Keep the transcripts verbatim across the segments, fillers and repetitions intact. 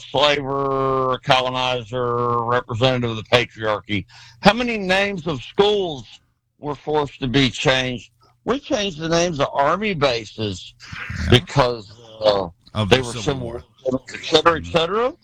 slaver, colonizer, representative of the patriarchy. How many names of schools were forced to be changed? We changed the names of army bases yeah. because uh, of they the were Civil civil, War, et cetera, et cetera.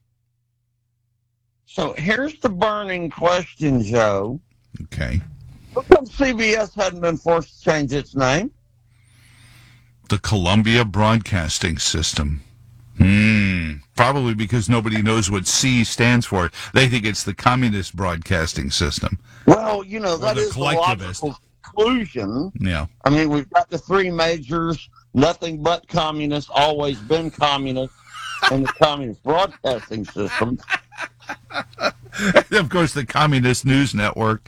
So here's the burning question, Joe. Okay. How come C B S hadn't been forced to change its name? The Columbia Broadcasting System. Hmm. Probably because nobody knows what C stands for. They think it's the Communist Broadcasting System. Well, you know, or that the is the logical conclusion. Yeah. I mean, we've got the three majors, nothing but communist, always been communist, and the Communist Broadcasting System. Of course, the Communist News Network.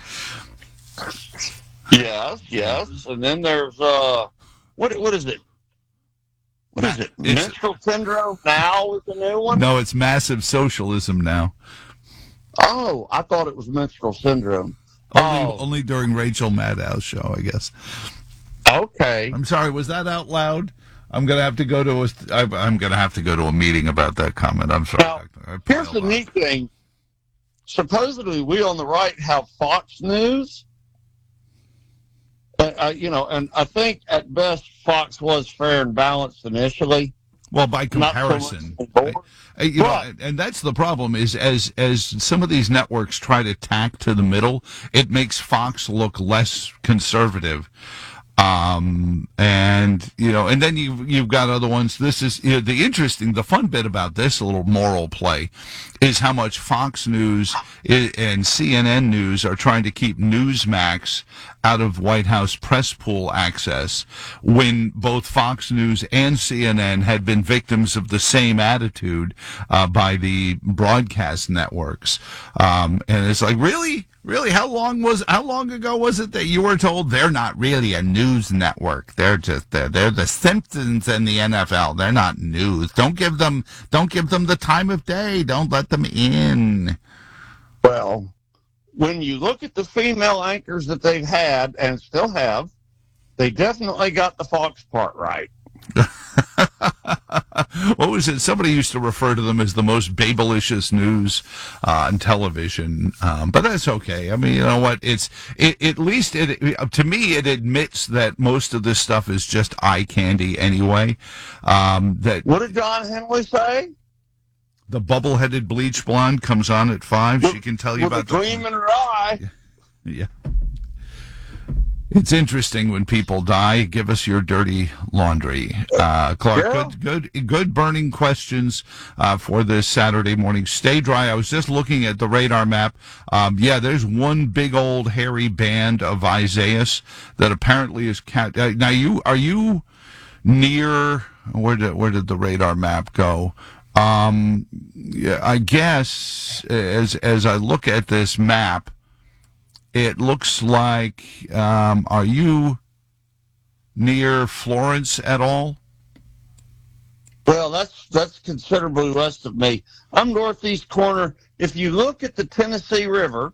Yes, yes. And then there's, uh, what what is it? What is it? It's, Minstrel Syndrome now is the new one? No, it's Massive Socialism now. Oh, I thought it was Minstrel Syndrome. Only, oh. only during Rachel Maddow's show, I guess. Okay. I'm sorry, was that out loud? I'm gonna have to go to a. I'm gonna have to go to a meeting about that comment. I'm sorry. Now, here's the neat thing. Supposedly, we on the right have Fox News. Uh, uh, you know, and I think at best Fox was fair and balanced initially. Well, by comparison, I, I, you but, know, and that's the problem is as as some of these networks try to tack to the middle, it makes Fox look less conservative. Um, and, you know, and then you've, you've got other ones. This is, you know, the interesting, the fun bit about this little moral play is how much Fox News and C N N News are trying to keep Newsmax out of White House press pool access when both Fox News and C N N had been victims of the same attitude, uh, by the broadcast networks. Um, and it's like, really? Really, how long was how long ago was it that you were told they're not really a news network? They're just they're, they're the Simpsons and the N F L. They're not news. Don't give them don't give them the time of day. Don't let them in. Well, when you look at the female anchors that they've had and still have, they definitely got the Fox part right. What was it? Somebody used to refer to them as the most babelicious news uh, on television, um, but that's okay. I mean, you know what? It's it, at least it to me it admits that most of this stuff is just eye candy anyway. Um, that what did John Henley say? The bubble-headed bleach blonde comes on at five. With, she can tell you with about a gleam the in her eye. Yeah. yeah. It's interesting when people die. Give us your dirty laundry, uh, Clark. Yeah. Good, good, good burning questions uh, for this Saturday morning. Stay dry. I was just looking at the radar map. Um, yeah, there's one big old hairy band of Isaias that apparently is cat. Uh, now, you are you near? Where did where did the radar map go? Um, yeah, I guess as as I look at this map. It looks like, um, are you near Florence at all? Well, that's that's considerably west of me. I'm northeast corner. If you look at the Tennessee River,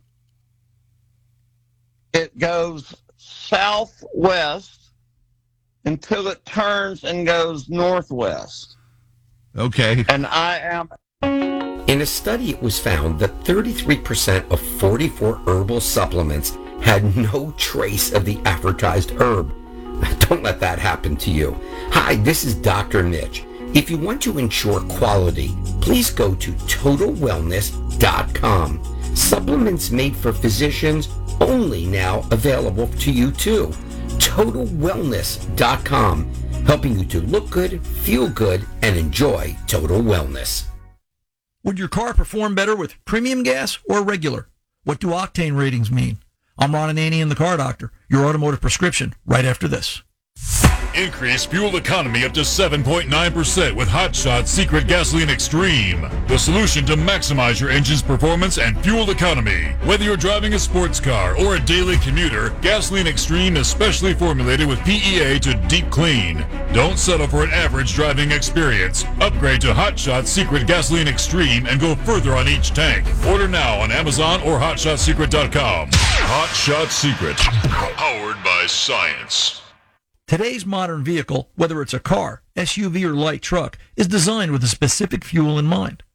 it goes southwest until it turns and goes northwest. Okay. And I am... In a study, it was found that thirty-three percent of forty-four herbal supplements had no trace of the advertised herb. Don't let that happen to you. Hi, this is Doctor Mitch. If you want to ensure quality, please go to total wellness dot com. Supplements made for physicians only now available to you too. total wellness dot com, helping you to look good, feel good, and enjoy total wellness. Would your car perform better with premium gas or regular? What do octane ratings mean? I'm Ron Ananian, the Car Doctor, your automotive prescription, right after this. Increase fuel economy up to seven point nine percent with Hot Shot's Secret Gasoline Extreme, the solution to maximize your engine's performance and fuel economy. Whether you're driving a sports car or a daily commuter, Gasoline Extreme is specially formulated with P E A to deep clean. Don't settle for an average driving experience. Upgrade to Hot Shot's Secret Gasoline Extreme and go further on each tank. Order now on Amazon or hot shot secret dot com. Hot Shot Secret, powered by science. Today's modern vehicle, whether it's a car, S U V, or light truck, is designed with a specific fuel in mind.